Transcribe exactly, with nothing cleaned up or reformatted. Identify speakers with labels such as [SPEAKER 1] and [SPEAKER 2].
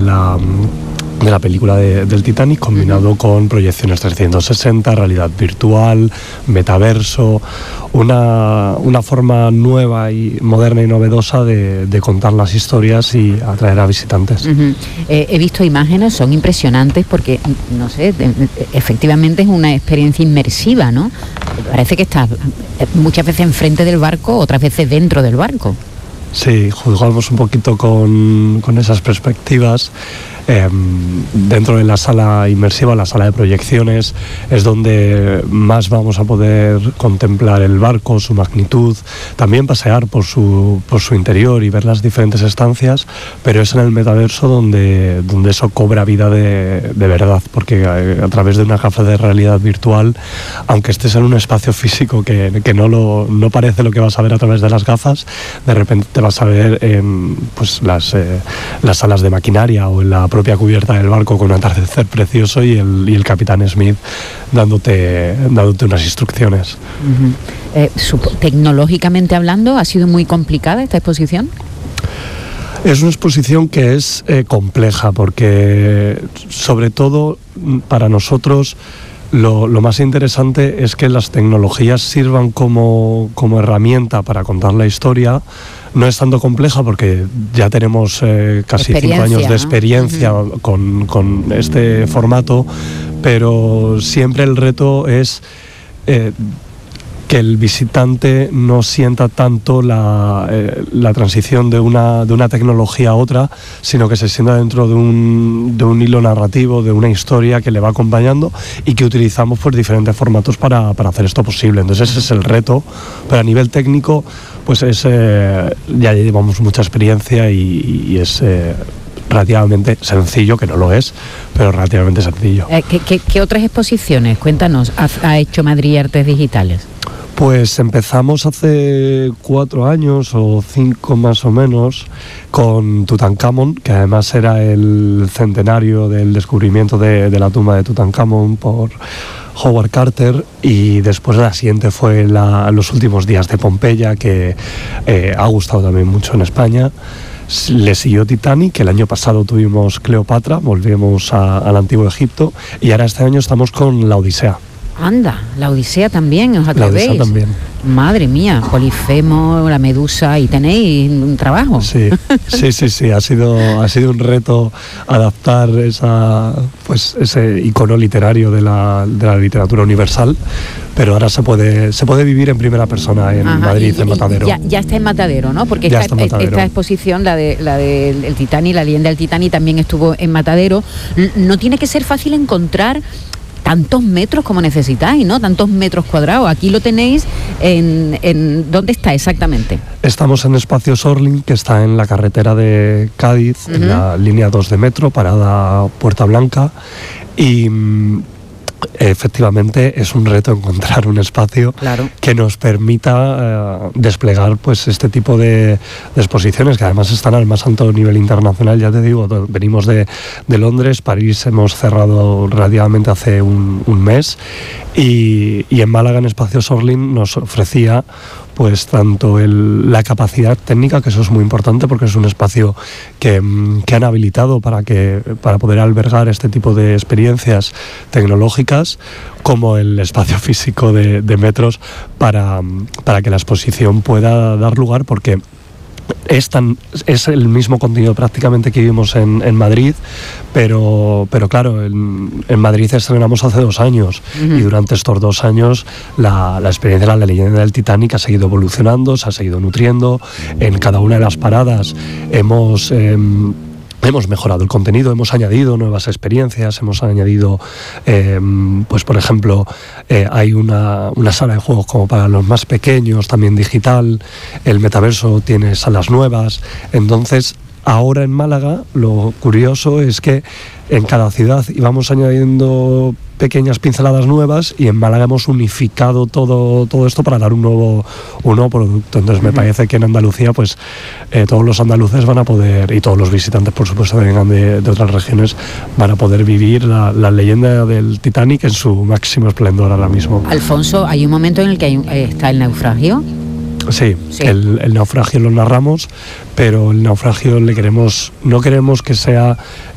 [SPEAKER 1] la... de la película de, del Titanic, combinado con proyecciones trescientos sesenta, realidad virtual, metaverso, una, una forma nueva y moderna y novedosa de, de contar las historias y atraer a visitantes.
[SPEAKER 2] Uh-huh. Eh, he visto imágenes, son impresionantes porque, no sé, efectivamente es una experiencia inmersiva, ¿no? Parece que estás muchas veces enfrente del barco, otras veces dentro del barco.
[SPEAKER 1] Sí, juzgamos un poquito con, con esas perspectivas. Eh, dentro de la sala inmersiva, la sala de proyecciones, es donde más vamos a poder contemplar el barco, su magnitud, también pasear por su, por su interior y ver las diferentes estancias, pero es en el metaverso donde, donde eso cobra vida de, de verdad, porque a, a través de una gafa de realidad virtual, aunque estés en un espacio físico que, que no, lo, no parece lo que vas a ver a través de las gafas, de repente te vas a ver en pues, las, eh, las salas de maquinaria o en la propia cubierta del barco con un atardecer precioso y el, y el capitán Smith dándote, dándote unas instrucciones.
[SPEAKER 2] Uh-huh. eh, tecnológicamente hablando, ¿ha sido muy complicada esta exposición?
[SPEAKER 1] Es una exposición que es eh, compleja porque, sobre todo para nosotros, Lo, lo más interesante es que las tecnologías sirvan como, como herramienta para contar la historia. No es tanto compleja porque ya tenemos eh, casi cinco años de experiencia, ¿no? uh-huh. con, con este formato, pero siempre el reto es eh, que el visitante no sienta tanto la, eh, la transición de una, de una tecnología a otra, sino que se sienta dentro de un, de un hilo narrativo, de una historia que le va acompañando y que utilizamos pues, diferentes formatos para, para hacer esto posible. Entonces ese es el reto, pero a nivel técnico pues es, eh, ya llevamos mucha experiencia y, y es... Eh, relativamente sencillo, que no lo es, pero relativamente sencillo.
[SPEAKER 2] Eh, ¿qué, qué, ¿Qué otras exposiciones, cuéntanos, ha, ha hecho Madrid Artes Digitales?
[SPEAKER 1] Pues empezamos hace cuatro años o cinco más o menos con Tutankamón, que además era el centenario del descubrimiento de, de la tumba de Tutankamón por Howard Carter, y después la siguiente fue la, los últimos días de Pompeya, que eh, ha gustado también mucho en España. Le siguió Titanic, el año pasado tuvimos Cleopatra, volvemos a, al antiguo Egipto, y ahora este año estamos con la Odisea.
[SPEAKER 2] Anda, la Odisea también, ¿os atrevéis?
[SPEAKER 1] La Odisea también.
[SPEAKER 2] Madre mía, Polifemo, la Medusa, y tenéis un trabajo.
[SPEAKER 1] Sí, sí, sí, sí, ha sido, ha sido un reto adaptar esa, pues, ese icono literario de la, de la literatura universal, pero ahora se puede, se puede vivir en primera persona en Ajá, Madrid, y, en Matadero.
[SPEAKER 2] Ya, ya está en Matadero, ¿no? Porque esta, esta exposición, la de la del de Titanic, la leyenda del Titanic, también estuvo en Matadero. No tiene que ser fácil encontrar tantos metros como necesitáis, ¿no? Tantos metros cuadrados. Aquí lo tenéis en, en... ¿Dónde está exactamente?
[SPEAKER 1] Estamos en Espacio Sorling, que está en la carretera de Cádiz, uh-huh. en la línea dos de metro, parada Puerta Blanca, y efectivamente es un reto encontrar un espacio claro. que nos permita eh, desplegar pues este tipo de, de exposiciones, que además están al más alto nivel internacional. Ya te digo, venimos de, de Londres, París hemos cerrado relativamente hace un, un mes, y, y en Málaga, en Espacio Sorling, nos ofrecía pues tanto el, la capacidad técnica, que eso es muy importante porque es un espacio que, que han habilitado para, que, para poder albergar este tipo de experiencias tecnológicas, como el espacio físico de, de metros para, para que la exposición pueda dar lugar, porque es, tan, es el mismo contenido prácticamente que vimos en, en Madrid, pero, pero claro, en, en Madrid estrenamos hace dos años uh-huh. y durante estos dos años la, la experiencia de la leyenda del Titanic ha seguido evolucionando, se ha seguido nutriendo. En cada una de las paradas hemos... Eh, Hemos mejorado el contenido, hemos añadido nuevas experiencias, hemos añadido, eh, pues por ejemplo, eh, hay una, una sala de juegos como para los más pequeños, también digital, el metaverso tiene salas nuevas. Entonces, ahora en Málaga, lo curioso es que en cada ciudad íbamos añadiendo pequeñas pinceladas nuevas, y en Málaga hemos unificado todo, todo esto para dar un nuevo, un nuevo producto. Entonces me uh-huh. parece que en Andalucía pues eh, todos los andaluces van a poder, y todos los visitantes por supuesto que vengan de, de otras regiones, van a poder vivir la, la leyenda del Titanic en su máximo esplendor ahora mismo.
[SPEAKER 2] Alfonso, hay un momento en el que hay, está el naufragio.
[SPEAKER 1] Sí, sí. El, el naufragio lo narramos, pero el naufragio le queremos, no queremos que sea